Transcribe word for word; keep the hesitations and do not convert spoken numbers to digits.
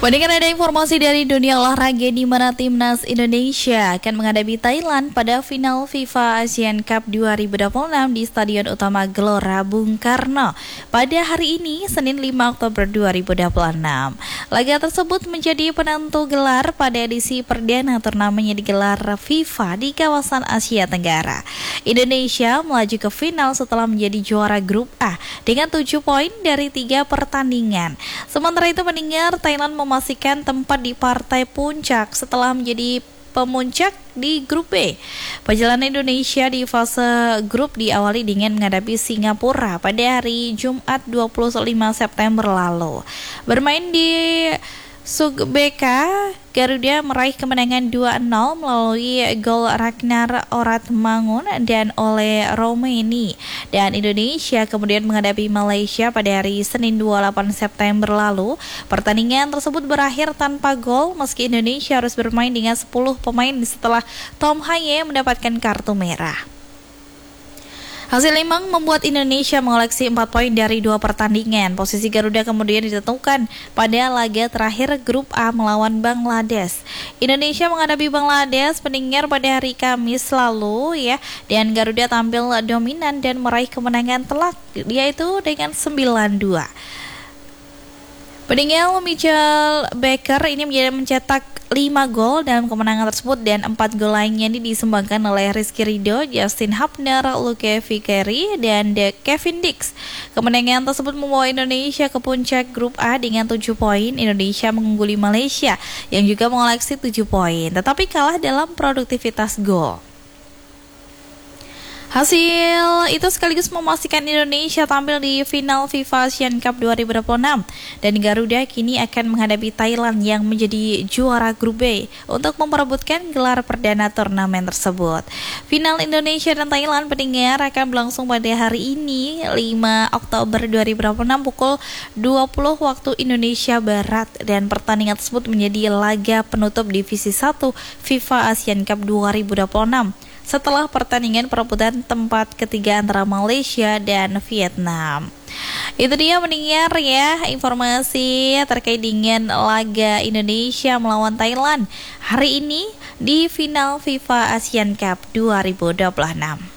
Pendengar, ada informasi dari dunia olahraga di mana timnas Indonesia akan menghadapi Thailand pada final FIFA Asian Cup dua ribu dua puluh enam di Stadion Utama Gelora Bung Karno pada hari ini, Senin lima Oktober dua ribu dua puluh enam. Laga tersebut menjadi penentu gelar pada edisi perdana turnamen yang digelar FIFA di kawasan Asia Tenggara. Indonesia melaju ke final setelah menjadi juara grup A dengan tujuh poin dari tiga pertandingan. Sementara itu, pendengar, Thailand memastikan tempat di partai puncak setelah menjadi pemuncak di grup B. Perjalanan Indonesia di fase grup diawali dengan menghadapi Singapura pada hari Jumat dua puluh lima September lalu. Bermain di Sugbeka, Garuda meraih kemenangan dua nol melalui gol Ragnar Oratmangun dan Ole Roumanie. Dan Indonesia kemudian menghadapi Malaysia pada hari Senin dua puluh delapan September lalu. Pertandingan tersebut berakhir tanpa gol meski Indonesia harus bermain dengan sepuluh pemain setelah Tom Haye mendapatkan kartu merah. Hasil imbang membuat Indonesia mengoleksi empat poin dari dua pertandingan. Posisi Garuda kemudian ditentukan pada laga terakhir grup A melawan Bangladesh. Indonesia menghadapi Bangladesh pendengar pada hari Kamis lalu ya, dan Garuda tampil dominan dan meraih kemenangan telak yaitu dengan sembilan dua. Pendengar, Michael Baker ini mencetak lima gol dalam kemenangan tersebut dan empat gol lainnya ini disumbangkan oleh Rizky Ridho, Justin Hubner, Luke Vickery, dan Kevin Dix. Kemenangan tersebut membawa Indonesia ke puncak grup A dengan tujuh poin. Indonesia mengungguli Malaysia yang juga mengoleksi tujuh poin, tetapi kalah dalam produktivitas gol. Hasil itu sekaligus memastikan Indonesia tampil di final FIFA Asian Cup dua ribu dua puluh enam dan Garuda kini akan menghadapi Thailand yang menjadi juara grup B untuk memperebutkan gelar perdana turnamen tersebut. Final Indonesia dan Thailand pendengar akan berlangsung pada hari ini lima Oktober dua ribu dua puluh enam pukul dua puluh waktu Indonesia Barat, dan pertandingan tersebut menjadi laga penutup divisi satu FIFA Asian Cup dua ribu dua puluh enam. Setelah pertandingan perebutan tempat ketiga antara Malaysia dan Vietnam. Itu dia mendengar ya informasi terkait dengan laga Indonesia melawan Thailand hari ini di final FIFA Asian Cup dua ribu dua puluh enam.